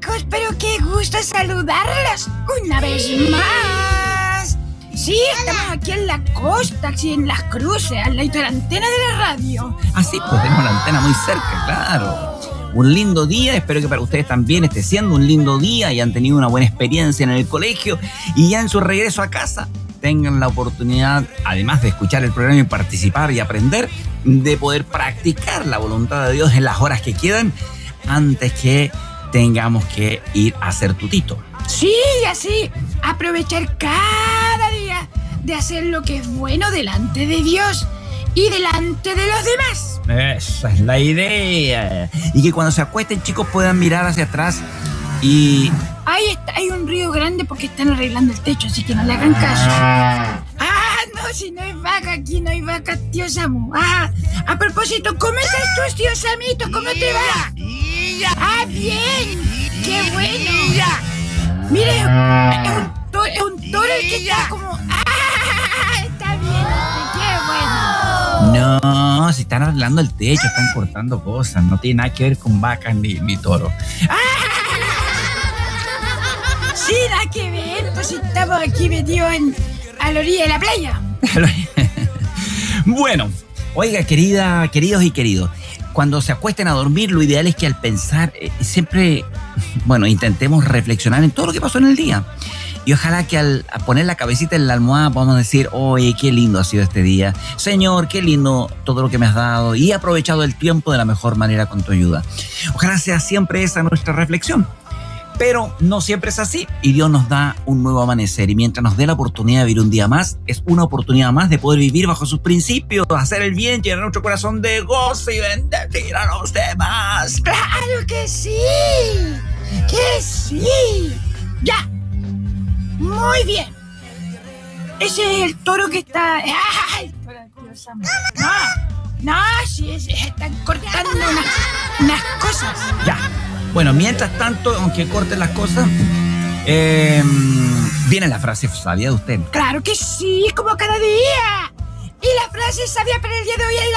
chicos, pero qué gusto saludarlos una vez más. Sí, estamos aquí en la costa, aquí en Las Cruces, al lado de la antena de la radio. Así pues, tenemos la antena muy cerca, claro. Un lindo día, espero que para ustedes también esté siendo un lindo día y han tenido una buena experiencia en el colegio y ya en su regreso a casa tengan la oportunidad, además de escuchar el programa y participar y aprender, de poder practicar la voluntad de Dios en las horas que quedan antes que tengamos que ir a hacer tutito. Sí, así, aprovechar cada día de hacer lo que es bueno delante de Dios y delante de los demás. Esa es la idea. Y que cuando se acuesten, chicos, puedan mirar hacia atrás y... Ahí está, hay un río grande porque están arreglando el techo, así que no le hagan caso. No, si no hay vaca, aquí no hay vaca, tío Samu. A propósito, ¿cómo estás tú, tío Samito? ¿Cómo te va? Bien, qué bueno. Mire, es un toro el que está como... está bien, qué bueno. No, si están arreglando el techo, están cortando cosas, no tiene nada que ver con vacas ni toro. Sí, nada que ver, pues estamos aquí metidos a la orilla de la playa. Bueno, oiga, queridos y queridos, cuando se acuesten a dormir, lo ideal es que al pensar siempre, intentemos reflexionar en todo lo que pasó en el día. Y ojalá que al poner la cabecita en la almohada podamos decir, oye, qué lindo ha sido este día. Señor, qué lindo todo lo que me has dado y he aprovechado el tiempo de la mejor manera con tu ayuda. Ojalá sea siempre esa nuestra reflexión. Pero no siempre es así y Dios nos da un nuevo amanecer y mientras nos dé la oportunidad de vivir un día más, es una oportunidad más de poder vivir bajo sus principios, hacer el bien, llenar nuestro corazón de gozo y bendecir a los demás. ¡Claro que sí! ¡Que sí! ¡Ya! Muy bien. Ese es el toro que está... ¡Ay! No, sí, están cortando unas cosas. Ya. Bueno, mientras tanto, aunque corten las cosas, viene la frase sabia de usted. Claro que sí, como cada día. Y la frase sabia para el día de hoy es